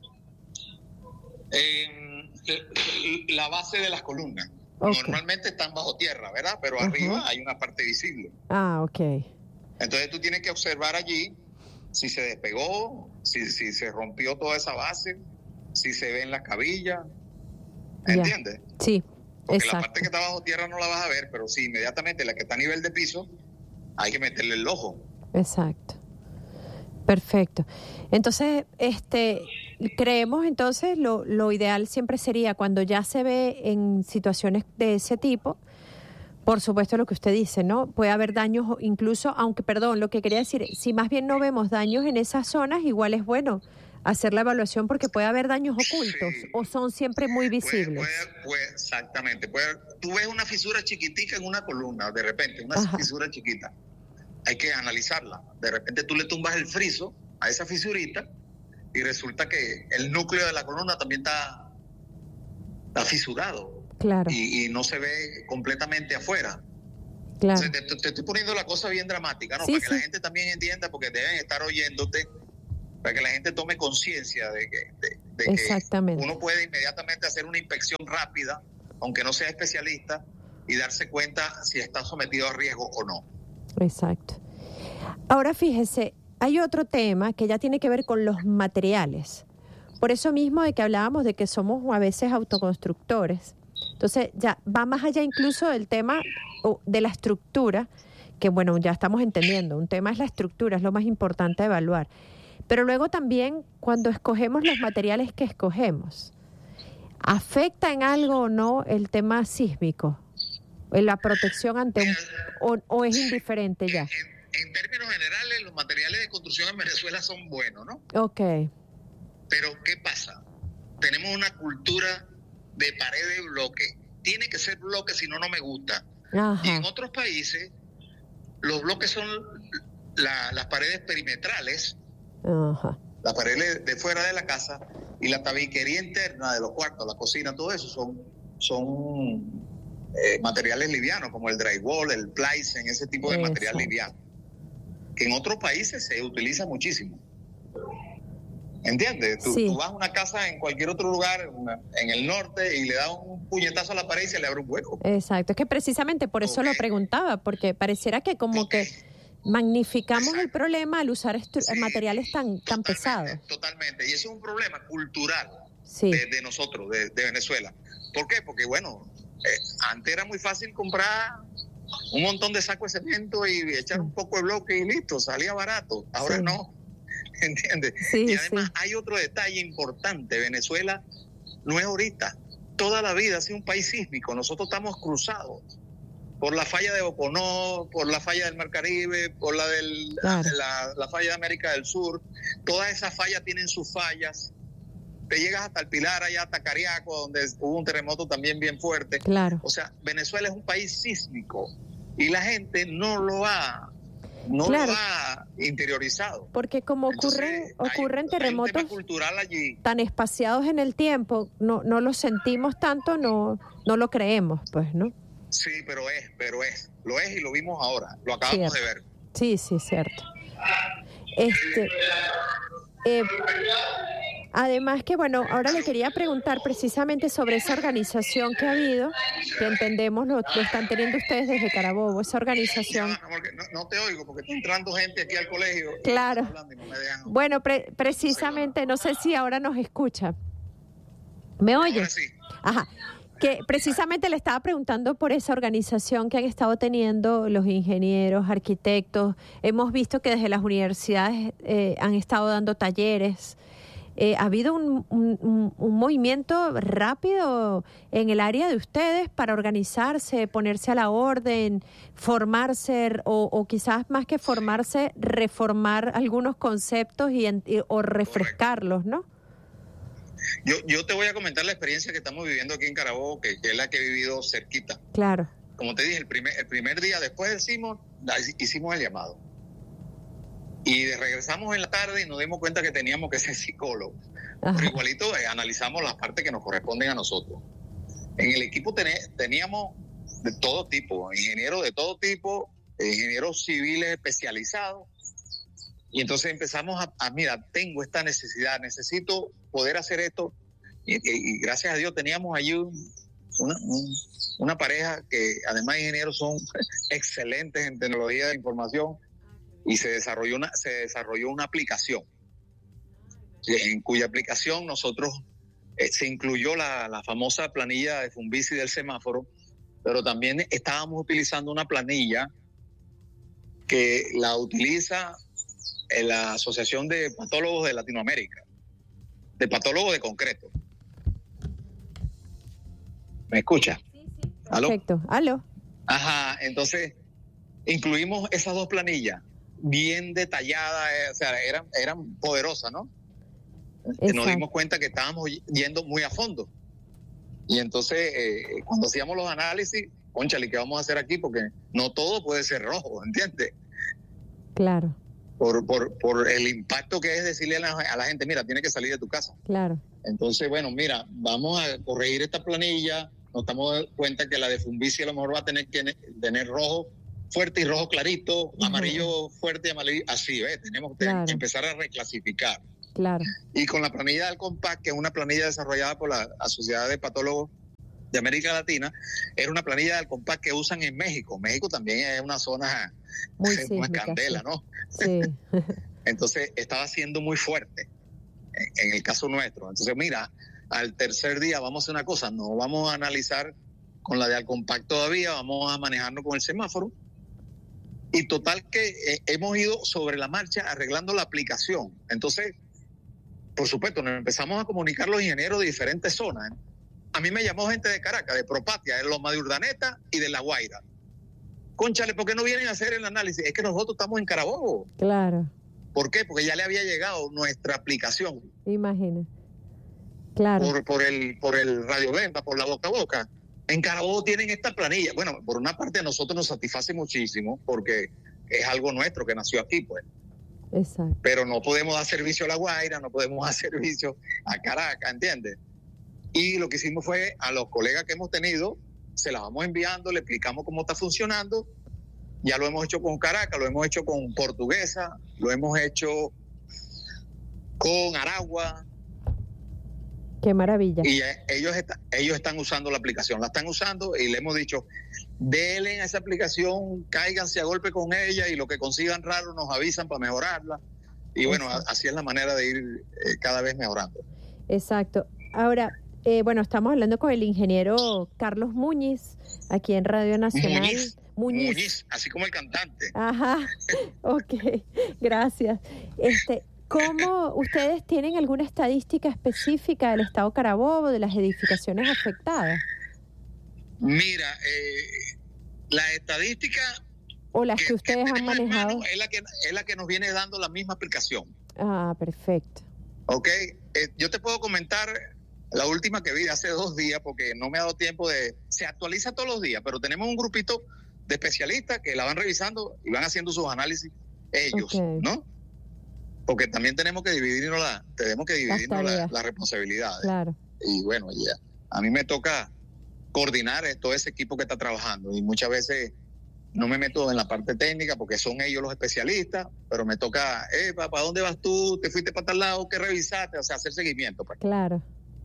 La base de las columnas. Okay. Normalmente están bajo tierra, ¿verdad? Pero arriba hay una parte visible. Ok. Entonces tú tienes que observar allí si se despegó, si se rompió toda esa base, si se ven las cabillas. ¿Entiendes? Sí, porque exacto. La parte que está bajo tierra no la vas a ver, pero sí, inmediatamente la que está a nivel de piso, hay que meterle el ojo. Exacto. Perfecto. Entonces, creemos entonces lo ideal siempre sería cuando ya se ve en situaciones de ese tipo, por supuesto lo que usted dice, ¿no? Puede haber daños incluso, aunque, lo que quería decir, si más bien no vemos daños en esas zonas, igual es bueno hacer la evaluación porque puede haber daños ocultos o son siempre muy visibles. Exactamente. Tú ves una fisura chiquitica en una columna, de repente, una fisura chiquita. Hay que analizarla. De repente tú le tumbas el friso a esa fisurita y resulta que el núcleo de la columna también está fisurado. Claro. Y no se ve completamente afuera. Claro. Entonces, te estoy poniendo la cosa bien dramática, ¿no? Para que la gente también entienda, porque deben estar oyéndote, para que la gente tome conciencia de que uno puede inmediatamente hacer una inspección rápida, aunque no sea especialista, y darse cuenta si está sometido a riesgo o no. Exacto. Ahora fíjese, hay otro tema que ya tiene que ver con los materiales. Por eso mismo de que hablábamos de que somos a veces autoconstructores. Entonces ya va más allá incluso del tema de la estructura, que ya estamos entendiendo. Un tema es la estructura, es lo más importante a evaluar. Pero luego también cuando escogemos los materiales que escogemos, ¿afecta en algo o no el tema sísmico? ¿La protección ante o es indiferente ya? En términos generales, los materiales de construcción en Venezuela son buenos, ¿no? Ok. Pero, ¿qué pasa? Tenemos una cultura de pared de bloque. Tiene que ser bloque, si no, no me gusta. Ajá. Y en otros países, los bloques son las paredes perimetrales, Ajá. las paredes de fuera de la casa, y la tabiquería interna de los cuartos, la cocina, todo eso son materiales livianos, como el drywall, el plysen, ese tipo de material liviano, que en otros países se utiliza muchísimo. ¿Entiendes? Tú vas a una casa en cualquier otro lugar, en el norte, y le das un puñetazo a la pared y se le abre un hueco. Exacto, es que precisamente por eso lo preguntaba, porque pareciera que que magnificamos el problema al usar materiales tan pesados. Totalmente, y eso es un problema cultural. sí. de nosotros, de Venezuela. ¿Por qué? Porque, bueno, antes era muy fácil comprar un montón de sacos de cemento y echar un poco de bloque y listo, salía barato. Ahora no, ¿entiendes? Sí, y además hay otro detalle importante. Venezuela no es ahorita, toda la vida ha sido un país sísmico. Nosotros estamos cruzados por la falla de Oconó, por la falla del Mar Caribe, por la la falla de América del Sur. Todas esas fallas tienen sus fallas. Te llegas hasta el Pilar, allá hasta Cariaco, donde hubo un terremoto también bien fuerte. Claro. O sea, Venezuela es un país sísmico y la gente no lo ha interiorizado. Porque como ocurren terremotos hay un tema cultural allí tan espaciados en el tiempo, no lo sentimos tanto, no lo creemos, pues, ¿no? Sí, pero lo es y lo vimos ahora, lo acabamos de ver. Sí, cierto. Además que, bueno, ahora le quería preguntar precisamente sobre esa organización que ha habido, que entendemos lo están teniendo ustedes desde Carabobo, esa organización. No te oigo porque está entrando gente aquí al colegio. Claro. Bueno, precisamente, no sé si ahora nos escucha. ¿Me oye? Ahora sí. Ajá. Que precisamente le estaba preguntando por esa organización que han estado teniendo los ingenieros, arquitectos. Hemos visto que desde las universidades han estado dando talleres. ¿Ha habido un movimiento rápido en el área de ustedes para organizarse, ponerse a la orden, formarse o quizás más que formarse, reformar algunos conceptos o refrescarlos, ¿no? Yo te voy a comentar la experiencia que estamos viviendo aquí en Carabobo, que es la que he vivido cerquita. Claro. Como te dije, el primer día después del sismo hicimos el llamado. Y regresamos en la tarde y nos dimos cuenta que teníamos que ser psicólogos. Ajá. Pero igualito analizamos las partes que nos corresponden a nosotros. En el equipo teníamos de todo tipo, ingenieros de todo tipo, ingenieros civiles especializados. Y entonces empezamos mira, tengo esta necesidad, necesito poder hacer esto. Y gracias a Dios teníamos allí una pareja que además de ingenieros son excelentes en tecnología de información. Y se desarrolló una aplicación, en cuya aplicación nosotros se incluyó la famosa planilla de Funvisi del semáforo, pero también estábamos utilizando una planilla que la utiliza la Asociación de Patólogos de Latinoamérica, de patólogos de concreto. ¿Me escucha? Sí. ¿Aló? Perfecto. ¿Aló? Ajá, entonces incluimos esas dos planillas bien detalladas, o sea, eran poderosas, ¿no? Nos dimos cuenta que estábamos yendo muy a fondo. Y entonces, cuando hacíamos los análisis, cónchale, ¿qué vamos a hacer aquí? Porque no todo puede ser rojo, ¿entiendes? Claro. Por el impacto que es decirle a la gente, mira, tiene que salir de tu casa. Claro. Entonces, bueno, mira, vamos a corregir esta planilla. Nos damos cuenta que la de Funvisi a lo mejor va a tener que tener rojo fuerte y rojo clarito, amarillo fuerte y amarillo, así, ¿ves? Tenemos que empezar a reclasificar. Claro. Y con la planilla del COMPAC, que es una planilla desarrollada por la Sociedad de Patólogos de América Latina, era una planilla del COMPAC que usan en México. México también es una zona muy sísmica, una candela, ¿no? Sí. Entonces estaba siendo muy fuerte en el caso nuestro. Entonces, mira, al tercer día vamos a hacer una cosa, no vamos a analizar con la de Alcompact todavía, vamos a manejarnos con el semáforo. Y total que hemos ido sobre la marcha arreglando la aplicación. Entonces, por supuesto, nos empezamos a comunicar los ingenieros de diferentes zonas. A mí me llamó gente de Caracas, de Propatia, de Loma de Urdaneta y de La Guaira. Cónchale, ¿por qué no vienen a hacer el análisis? Es que nosotros estamos en Carabobo. Claro. ¿Por qué? Porque ya le había llegado nuestra aplicación. Imagina. Claro. Por el radioventa, por la boca a boca. En Carabobo tienen esta planilla. Bueno, por una parte a nosotros nos satisface muchísimo porque es algo nuestro que nació aquí, pues. Exacto. Pero no podemos dar servicio a La Guaira, no podemos dar servicio a Caracas, ¿entiendes? Y lo que hicimos fue a los colegas que hemos tenido, se las vamos enviando, le explicamos cómo está funcionando. Ya lo hemos hecho con Caracas, lo hemos hecho con Portuguesa, lo hemos hecho con Aragua. Qué maravilla. Y ellos están usando la aplicación, la están usando y le hemos dicho, denle a esa aplicación, cáiganse a golpe con ella y lo que consigan raro nos avisan para mejorarla. Y bueno, así es la manera de ir cada vez mejorando. Exacto. Ahora, bueno, estamos hablando con el ingeniero Carlos Muñiz, aquí en Radio Nacional. Muñiz, así como el cantante. Ajá, ok, gracias. ¿Cómo ustedes tienen alguna estadística específica del estado Carabobo, de las edificaciones afectadas? Mira, la estadística o las que ustedes han manejado es la que nos viene dando la misma aplicación. Ah, perfecto. Ok, yo te puedo comentar la última que vi hace 2 días porque no me ha dado tiempo se actualiza todos los días, pero tenemos un grupito de especialistas que la van revisando y van haciendo sus análisis ellos, okay, ¿no? Porque también tenemos que dividirnos las responsabilidades. Claro. Y bueno, ya a mí me toca coordinar todo ese equipo que está trabajando y muchas veces no me meto en la parte técnica porque son ellos los especialistas, pero me toca, ¿para dónde vas tú? ¿Te fuiste para tal lado? ¿Qué revisaste? O sea, hacer seguimiento. Pues. Claro.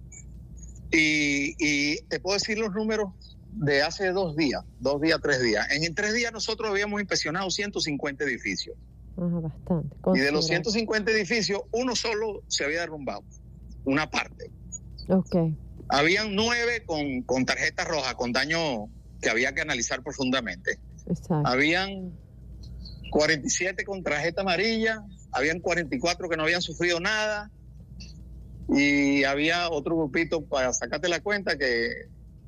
Y te puedo decir los números de hace 2 días, 3 días. En 3 días nosotros habíamos inspeccionado 150 edificios. Ajá, bastante. Y de los 150 edificios, uno solo se había derrumbado, una parte. Okay. Habían 9 con tarjeta roja, con daño que había que analizar profundamente. Exacto. Habían 47 con tarjeta amarilla, habían 44 que no habían sufrido nada, y había otro grupito, para sacarte la cuenta, que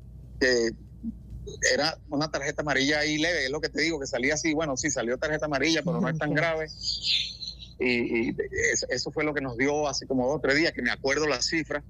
era una tarjeta amarilla ahí leve, es lo que te digo, que salía así, bueno, sí, salió tarjeta amarilla, pero no es tan grave. Y eso fue lo que nos dio hace como 2 o 3 días, que me acuerdo la cifra,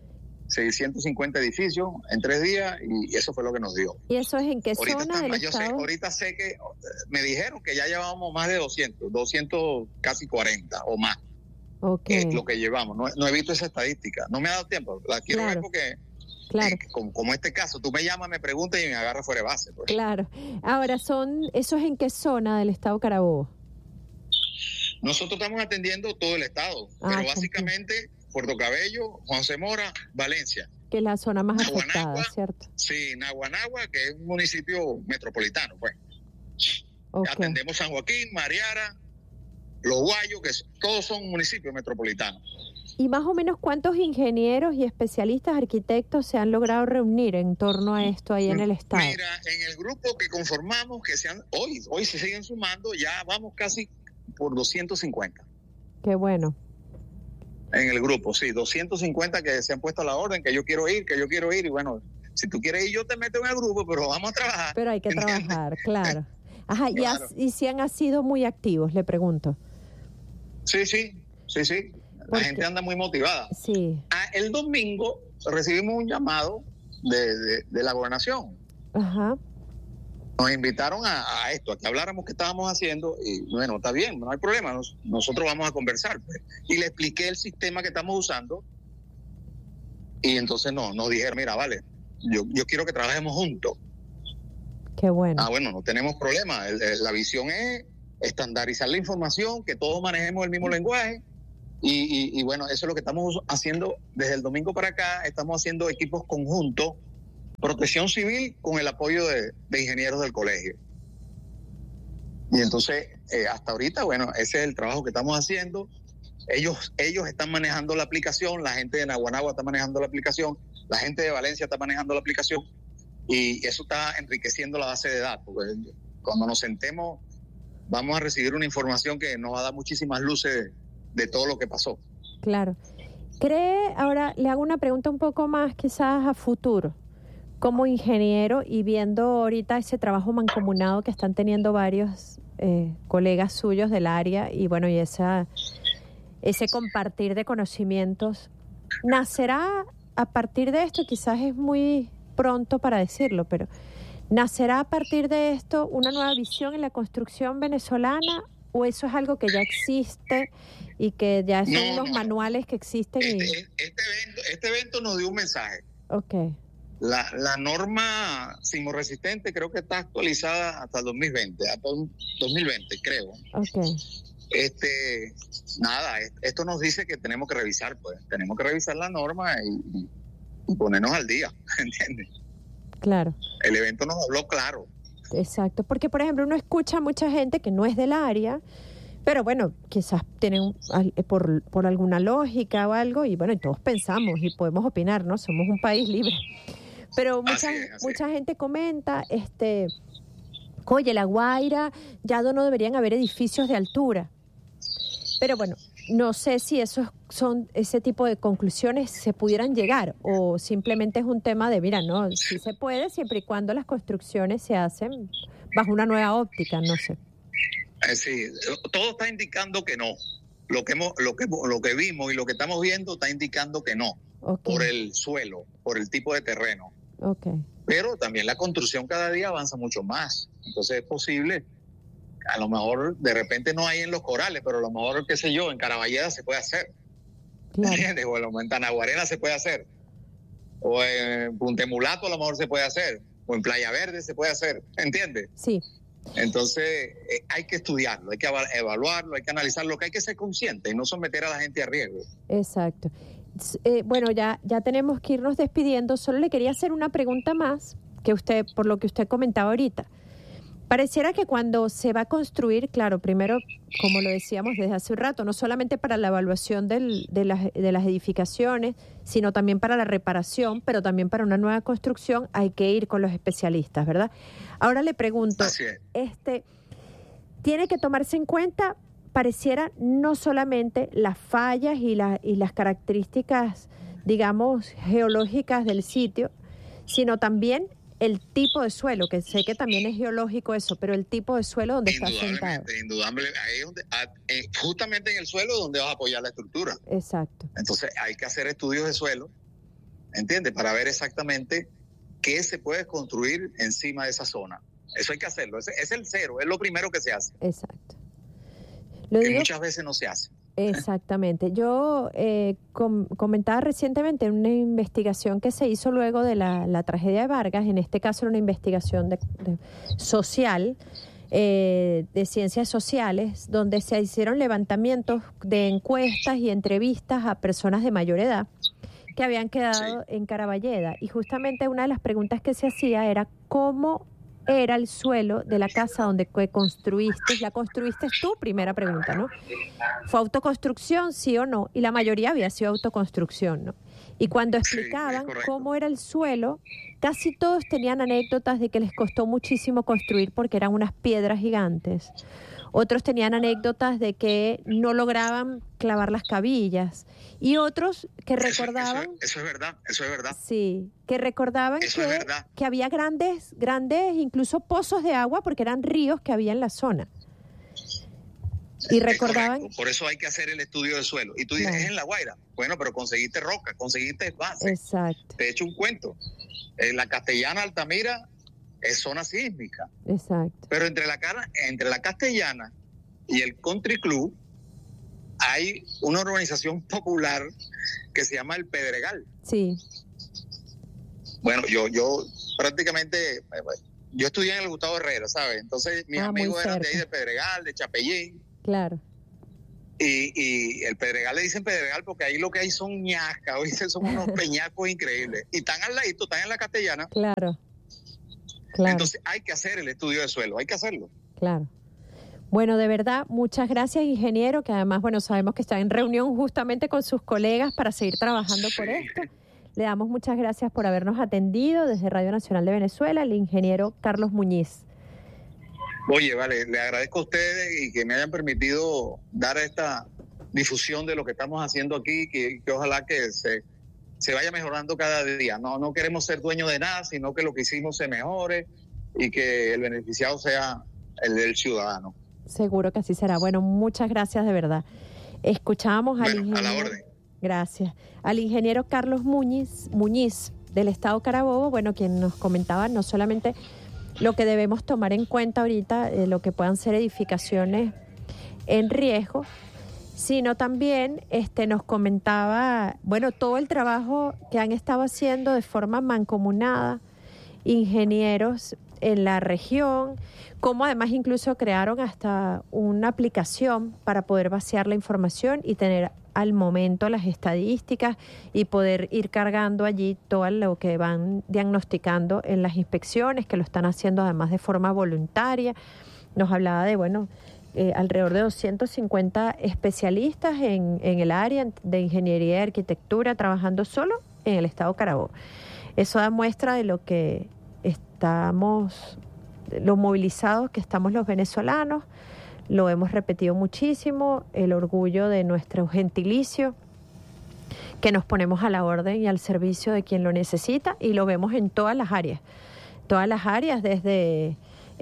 650 edificios en 3 días, y eso fue lo que nos dio. ¿Y eso es en qué zona del estado? Ahorita sé que me dijeron que ya llevábamos más de 200 casi 40 o más. Okay. Es lo que llevamos. No he visto esa estadística, no me ha dado tiempo, la quiero ver porque... Claro. Como este caso, tú me llamas, me preguntas y me agarras fuera de base. Pues. Claro. Ahora, ¿eso es en qué zona del estado Carabobo? Nosotros estamos atendiendo todo el estado, pero básicamente Puerto Cabello, Juan C. Mora, Valencia. Que es la zona más afectada, ¿cierto? Sí, Naguanagua, que es un municipio metropolitano, pues. Okay. Atendemos San Joaquín, Mariara, Los Guayos, que todos son municipios metropolitanos. ¿Y más o menos cuántos ingenieros y especialistas, arquitectos se han logrado reunir en torno a esto ahí en el estado? Mira, en el grupo que conformamos, que hoy se siguen sumando, ya vamos casi por 250. Qué bueno. En el grupo, sí, 250 que se han puesto a la orden, que yo quiero ir, y bueno, si tú quieres ir, yo te meto en el grupo, pero vamos a trabajar. Pero hay que trabajar, claro. Ajá, claro. ¿Y si han sido muy activos, le pregunto? Sí. La gente anda muy motivada. Sí. El domingo recibimos un llamado de la gobernación. Ajá. Nos invitaron a esto, a que habláramos qué estábamos haciendo, y bueno, está bien, no hay problema, nosotros vamos a conversar. Pues. Y le expliqué el sistema que estamos usando, y entonces nos dijeron, mira, vale, yo quiero que trabajemos juntos. Qué bueno. Bueno, no tenemos problema, la visión es estandarizar la información, que todos manejemos el mismo lenguaje. Y bueno, eso es lo que estamos haciendo desde el domingo para acá. Estamos haciendo equipos conjuntos, protección civil con el apoyo de ingenieros del colegio. Y entonces, hasta ahorita, bueno, ese es el trabajo que estamos haciendo. Ellos están manejando la aplicación, la gente de Naguanagua está manejando la aplicación, la gente de Valencia está manejando la aplicación, y eso está enriqueciendo la base de datos. Cuando nos sentemos, vamos a recibir una información que nos va a dar muchísimas luces de todo lo que pasó. Claro. Ahora le hago una pregunta un poco más quizás a futuro, como ingeniero y viendo ahorita ese trabajo mancomunado que están teniendo varios colegas suyos del área, y bueno, y ese compartir de conocimientos, ¿nacerá a partir de esto? Quizás es muy pronto para decirlo, pero ¿nacerá a partir de esto una nueva visión en la construcción venezolana, o eso es algo que ya existe y que ya son unos manuales que existen? Este evento nos dio un mensaje. Okay. La norma sismorresistente creo que está actualizada hasta el 2020, creo. Okay. Esto nos dice que tenemos que revisar, tenemos que revisar la norma y ponernos al día, ¿entiendes? Claro. El evento nos habló claro. Exacto, porque por ejemplo uno escucha a mucha gente que no es del área, Pero bueno, quizás tienen por alguna lógica o algo, y bueno, y todos pensamos y podemos opinar, ¿no? Somos un país libre. Pero mucha gente comenta, oye, La Guaira, ya no deberían haber edificios de altura. Pero bueno, no sé si ese tipo de conclusiones se pudieran llegar, o simplemente es un tema de, mira, no, sí se puede, siempre y cuando las construcciones se hacen bajo una nueva óptica, no sé. Sí, todo está indicando que no. Lo que vimos y lo que estamos viendo está indicando que no. Okay. Por el suelo, por el tipo de terreno. Okay. Pero también la construcción cada día avanza mucho más. Entonces es posible, a lo mejor de repente no hay en Los Corales, pero a lo mejor, qué sé yo, en Caraballeda se puede hacer. Claro. ¿Entiendes? O en Tanaguarena se puede hacer. O en Puntemulato a lo mejor se puede hacer. O en Playa Verde se puede hacer. ¿Entiendes? Sí. Entonces hay que estudiarlo, hay que evaluarlo, hay que analizarlo, que hay que ser consciente y no someter a la gente a riesgo. Exacto. Bueno, ya tenemos que irnos despidiendo. Solo le quería hacer una pregunta más, por lo que usted comentaba ahorita. Pareciera que cuando se va a construir, claro, primero, como lo decíamos desde hace un rato, no solamente para la evaluación de las edificaciones, sino también para la reparación, pero también para una nueva construcción hay que ir con los especialistas, ¿verdad? Ahora le pregunto, ¿tiene que tomarse en cuenta, pareciera, no solamente las fallas y las características, digamos, geológicas del sitio, sino también el tipo de suelo, que sé que también es geológico eso, pero el tipo de suelo donde está sentado? Indudablemente, ahí es donde, justamente en el suelo donde vas a apoyar la estructura. Exacto. Entonces hay que hacer estudios de suelo, ¿entiendes? Para ver exactamente qué se puede construir encima de esa zona. Eso hay que hacerlo, es el cero, es lo primero que se hace. Exacto. Que muchas veces no se hace. Exactamente. Yo comentaba recientemente en una investigación que se hizo luego de la tragedia de Vargas, en este caso era una investigación social, de ciencias sociales, donde se hicieron levantamientos de encuestas y entrevistas a personas de mayor edad que habían quedado en Caraballeda. Y justamente una de las preguntas que se hacía era cómo era el suelo de la casa donde construiste. ¿La construiste tú? Primera pregunta, ¿no? ¿Fue autoconstrucción, sí o no? Y la mayoría había sido autoconstrucción, ¿no? Y cuando explicaban cómo era el suelo, casi todos tenían anécdotas de que les costó muchísimo construir porque eran unas piedras gigantes. Otros tenían anécdotas de que no lograban clavar las cabillas. Y otros que recordaban... Eso es verdad. Sí, que recordaban que había grandes, incluso pozos de agua, porque eran ríos que había en la zona. Y recordaban... Por eso hay que hacer el estudio del suelo. Y tú dices, es en La Guaira. Bueno, pero conseguiste roca, conseguiste base. Exacto. Te he hecho un cuento. En la Castellana Altamira es zona sísmica. Exacto. Pero entre la Castellana y el Country Club hay una urbanización popular que se llama El Pedregal. Sí. Bueno, yo prácticamente, yo estudié en el Gustavo Herrera, ¿sabes? Entonces mis amigos eran de ahí de Pedregal, de Chapellín. Claro. Y el Pedregal le dicen Pedregal porque ahí lo que hay son ñascas, son unos peñacos increíbles. Y están al ladito, están en la Castellana. Claro. Entonces hay que hacer el estudio de suelo, hay que hacerlo. Claro. Bueno, de verdad, muchas gracias, ingeniero, que además, bueno, sabemos que está en reunión justamente con sus colegas para seguir trabajando por esto. Le damos muchas gracias por habernos atendido desde Radio Nacional de Venezuela, el ingeniero Carlos Muñiz. Oye, vale, le agradezco a ustedes y que me hayan permitido dar esta difusión de lo que estamos haciendo aquí, que ojalá que se vaya mejorando cada día. No queremos ser dueños de nada, sino que lo que hicimos se mejore y que el beneficiado sea el ciudadano. Seguro que así será. Bueno, muchas gracias de verdad. Escuchábamos al ingeniero... A la orden. Gracias. Al ingeniero Carlos Muñiz del Estado Carabobo, bueno, quien nos comentaba no solamente lo que debemos tomar en cuenta ahorita, lo que puedan ser edificaciones en riesgo, sino también nos comentaba, bueno, todo el trabajo que han estado haciendo de forma mancomunada ingenieros en la región, como además incluso crearon hasta una aplicación para poder vaciar la información y tener al momento las estadísticas y poder ir cargando allí todo lo que van diagnosticando en las inspecciones, que lo están haciendo además de forma voluntaria. Nos hablaba de, bueno, alrededor de 250 especialistas en el área de ingeniería y arquitectura trabajando solo en el estado Carabobo. Eso da muestra de lo que lo movilizados que estamos los venezolanos. Lo hemos repetido muchísimo, el orgullo de nuestro gentilicio, que nos ponemos a la orden y al servicio de quien lo necesita, y lo vemos en todas las áreas desde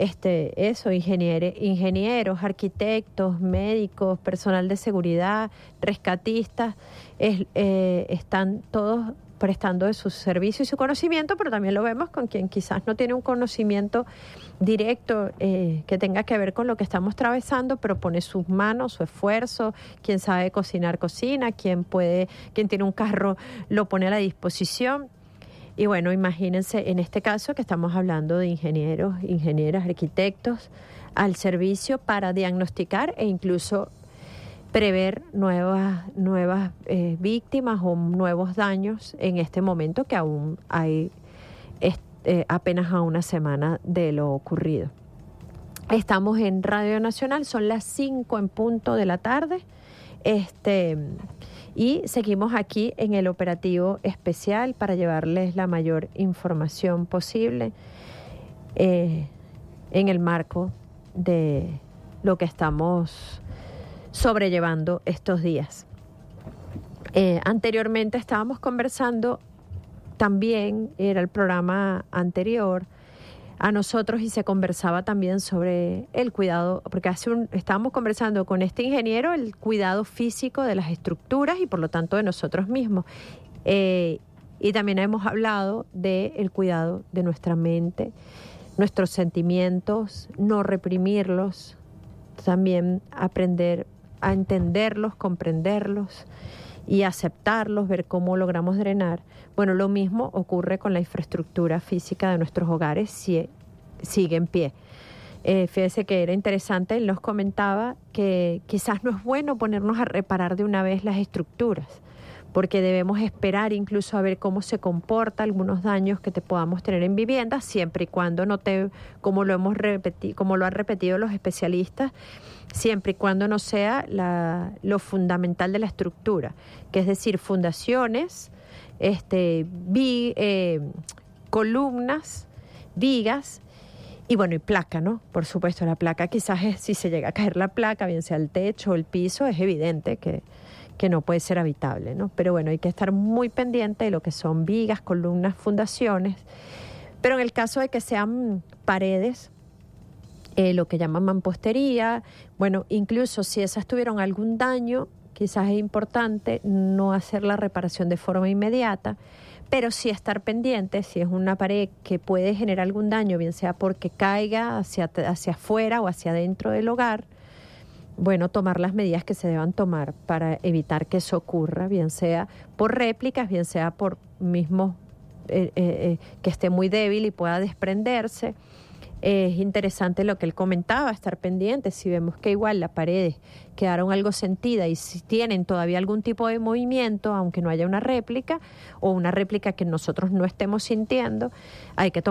ingenieros, arquitectos, médicos, personal de seguridad, rescatistas, están todos prestando de su servicio y su conocimiento, pero también lo vemos con quien quizás no tiene un conocimiento directo que tenga que ver con lo que estamos atravesando, pero pone sus manos, su esfuerzo. Quien sabe cocinar, cocina, quien tiene un carro lo pone a la disposición. Y bueno, imagínense en este caso que estamos hablando de ingenieros, ingenieras, arquitectos al servicio para diagnosticar e incluso prever nuevas víctimas o nuevos daños en este momento que aún hay apenas a una semana de lo ocurrido. Estamos en Radio Nacional, son las 5 en punto de la tarde, y seguimos aquí en el operativo especial para llevarles la mayor información posible en el marco de lo que estamos sobrellevando estos días. Anteriormente estábamos conversando, también era el programa anterior a nosotros, y se conversaba también sobre el cuidado, porque estábamos conversando con este ingeniero el cuidado físico de las estructuras y por lo tanto de nosotros mismos. Y también hemos hablado del cuidado de nuestra mente, nuestros sentimientos, no reprimirlos, también aprender a entenderlos, comprenderlos y aceptarlos, ver cómo logramos drenar. Bueno, lo mismo ocurre con la infraestructura física de nuestros hogares si sigue en pie. Fíjese que era interesante, él nos comentaba que quizás no es bueno ponernos a reparar de una vez las estructuras, porque debemos esperar incluso a ver cómo se comporta algunos daños que podamos tener en viviendas, siempre y cuando como lo han repetido los especialistas, siempre y cuando no sea lo fundamental de la estructura, que es decir, fundaciones, columnas, vigas y bueno, y placa, ¿no? Por supuesto, la placa quizás si se llega a caer la placa, bien sea el techo o el piso, es evidente que no puede ser habitable, ¿no? Pero bueno, hay que estar muy pendiente de lo que son vigas, columnas, fundaciones. Pero en el caso de que sean paredes, lo que llaman mampostería, bueno, incluso si esas tuvieron algún daño, quizás es importante no hacer la reparación de forma inmediata, pero sí estar pendiente si es una pared que puede generar algún daño, bien sea porque caiga hacia afuera o hacia adentro del hogar. Bueno, tomar las medidas que se deban tomar para evitar que eso ocurra, bien sea por réplicas, bien sea por mismo que esté muy débil y pueda desprenderse. Es interesante lo que él comentaba, estar pendiente si vemos que igual las paredes quedaron algo sentidas y si tienen todavía algún tipo de movimiento, aunque no haya una réplica o una réplica que nosotros no estemos sintiendo, hay que tomar